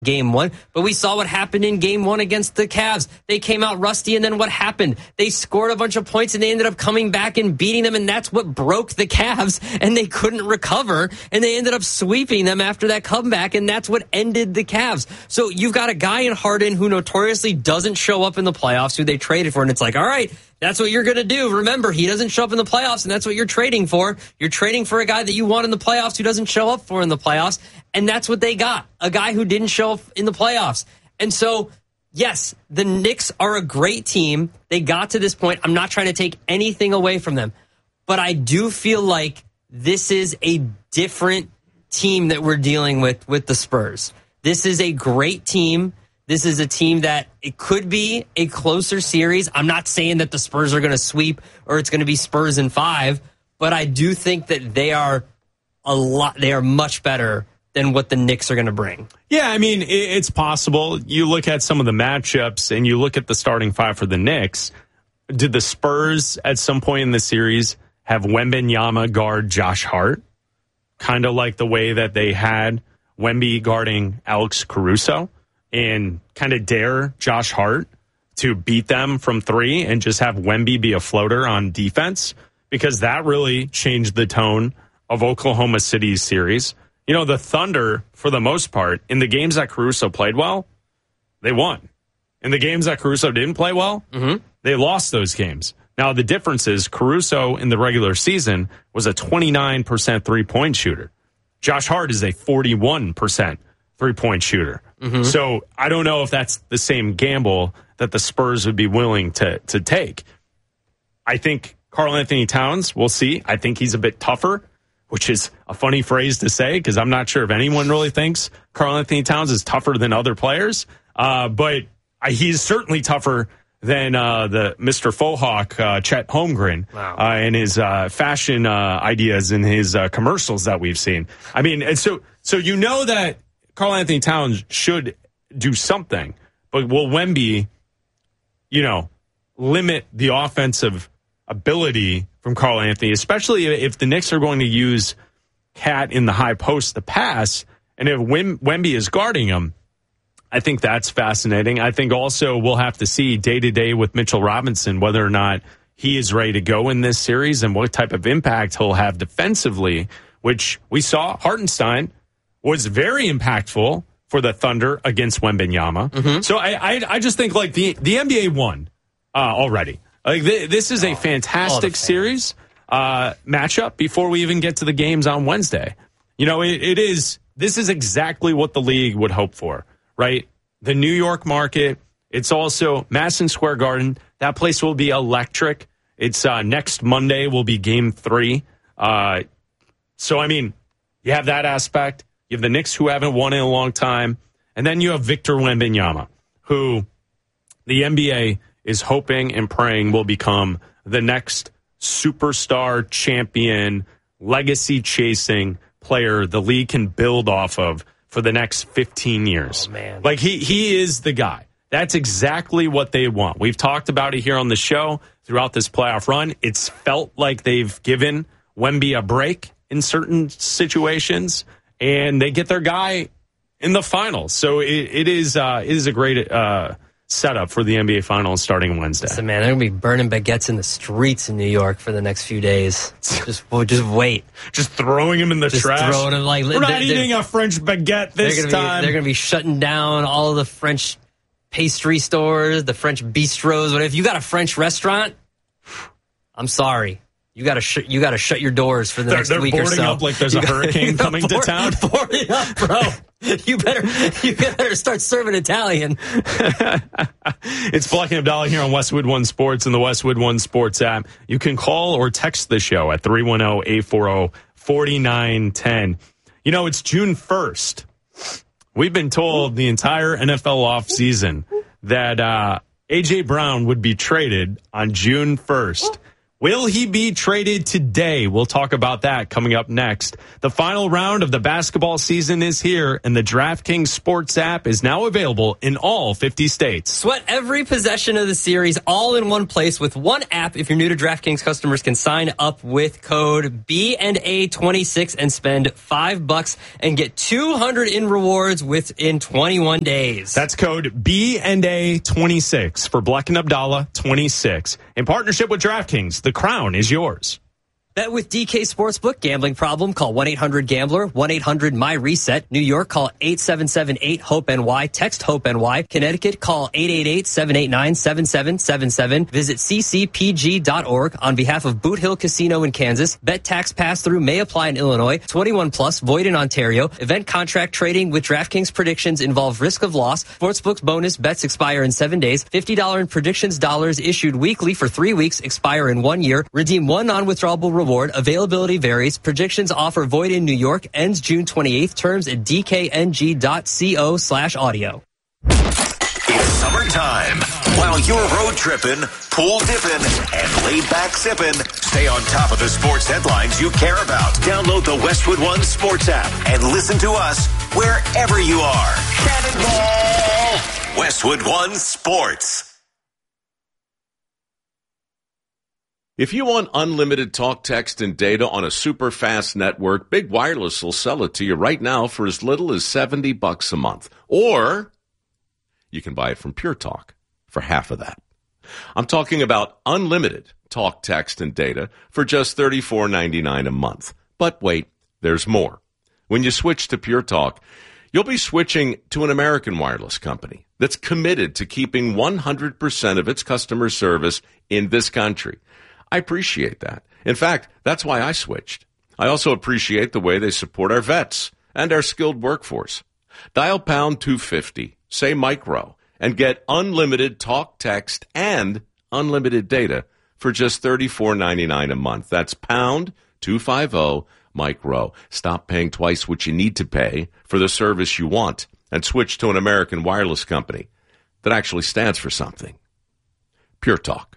Game 1, but we saw what happened in Game 1 against the Cavs. They came out rusty, and then what happened? They scored a bunch of points, and they ended up coming back and beating them, and that's what broke the Cavs, and they couldn't recover, and they ended up sweeping them after that comeback, and that's what ended the Cavs. So you've got a guy in Harden who notoriously doesn't show up in the playoffs, who they traded for, and it's like, all right, that's what you're going to do. Remember, he doesn't show up in the playoffs, and that's what you're trading for. You're trading for a guy that you want in the playoffs who doesn't show up for in the playoffs, and that's what they got, a guy who didn't show up in the playoffs. And so, yes, the Knicks are a great team. They got to this point. I'm not trying to take anything away from them, but I do feel like this is a different team that we're dealing with the Spurs. This is a great team. This is a team that it could be a closer series. I'm not saying that the Spurs are going to sweep or it's going to be Spurs in 5, but I do think that they are much better than what the Knicks are going to bring. Yeah, I mean, it's possible. You look at some of the matchups and you look at the starting 5 for the Knicks. Did the Spurs at some point in the series have Wembanyama guard Josh Hart? Kind of like the way that they had Wemby guarding Alex Caruso, and kind of dare Josh Hart to beat them from 3 and just have Wemby be a floater on defense, because that really changed the tone of Oklahoma City's series. You know, the Thunder, for the most part, in the games that Caruso played well, they won. In the games that Caruso didn't play well, they lost those games. Now, the difference is Caruso in the regular season was a 29% three-point shooter. Josh Hart is a 41% three-point shooter. So I don't know if that's the same gamble that the Spurs would be willing to take. I think Karl-Anthony Towns, we'll see. I think he's a bit tougher, which is a funny phrase to say because I'm not sure if anyone really thinks Karl-Anthony Towns is tougher than other players. But he's certainly tougher than the Mr. Faux Hawk, Chet Holmgren, and his fashion ideas in his commercials that we've seen. I mean, and so you know that Karl-Anthony Towns should do something, but will Wemby, limit the offensive ability from Karl-Anthony, especially if the Knicks are going to use Cat in the high post to pass, and if Wemby is guarding him? I think that's fascinating. I think also we'll have to see day-to-day with Mitchell Robinson whether or not he is ready to go in this series and what type of impact he'll have defensively, which we saw Hartenstein was very impactful for the Thunder against Wembanyama. So I just think like the NBA won already. Like this is a fantastic series matchup before we even get to the games on Wednesday. This is exactly what the league would hope for, right? The New York market. It's also Madison Square Garden. That place will be electric. It's next Monday will be Game 3. So I mean, you have that aspect. You have the Knicks who haven't won in a long time. And then you have Victor Wembanyama, who the NBA is hoping and praying will become the next superstar champion, legacy-chasing player the league can build off of for the next 15 years. Oh, man. Like, he is the guy. That's exactly what they want. We've talked about it here on the show throughout this playoff run. It's felt like they've given Wemby a break in certain situations, and they get their guy in the finals. So it is a great setup for the NBA Finals starting Wednesday. Listen, man, they're going to be burning baguettes in the streets in New York for the next few days. Just wait. Just throwing them in the trash. Throwing them We're not eating a French baguette this time. They're going to be shutting down all of the French pastry stores, the French bistros. If you got a French restaurant, I'm sorry. You got to shut your doors for the next week or so. They're boarding up like there's a hurricane coming to town. Boarding up, bro. You better start serving Italian. It's Black and Abdallah here on Westwood One Sports and the Westwood One Sports app. You can call or text the show at 310-840-4910. It's June 1st. We've been told the entire NFL offseason that A.J. Brown would be traded on June 1st. Will he be traded today? We'll talk about that coming up next. The final round of the basketball season is here, and the DraftKings Sports app is now available in all 50 states. Sweat every possession of the series all in one place with one app. If you're new to DraftKings, customers can sign up with code B&A26 and spend $5 and get $200 in rewards within 21 days. That's code B&A26 for Bleck and Abdallah 26. In partnership with DraftKings, the crown is yours. Bet with DK Sportsbook. Gambling problem? Call 1-800-GAMBLER. 1-800-MY-RESET. New York, call 877-8-HOPE-NY. Text HOPE-NY. Connecticut, call 888-789-7777. Visit ccpg.org. On behalf of Boot Hill Casino in Kansas, bet tax pass-through may apply in Illinois. 21 plus, void in Ontario. Event contract trading with DraftKings predictions involve risk of loss. Sportsbook's bonus bets expire in 7 days. $50 in predictions dollars issued weekly for 3 weeks, expire in 1 year. Redeem one non-withdrawable reward. Availability varies. Predictions offer void in New York. Ends June 28th. Terms at dkng.co/audio. It's summertime. While you're road tripping, pool dipping, and laid back sipping, stay on top of the sports headlines you care about. Download the Westwood One Sports app and listen to us wherever you are. Cannonball! Westwood One Sports. If you want unlimited talk, text, and data on a super fast network, Big Wireless will sell it to you right now for as little as $70 a month. Or you can buy it from Pure Talk for half of that. I'm talking about unlimited talk, text, and data for just $34.99 a month. But wait, there's more. When you switch to Pure Talk, you'll be switching to an American wireless company that's committed to keeping 100% of its customer service in this country. I appreciate that. In fact, that's why I switched. I also appreciate the way they support our vets and our skilled workforce. Dial pound 250, say micro, and get unlimited talk, text, and unlimited data for just $34.99 a month. That's pound 250 micro. Stop paying twice what you need to pay for the service you want and switch to an American wireless company that actually stands for something. Pure Talk.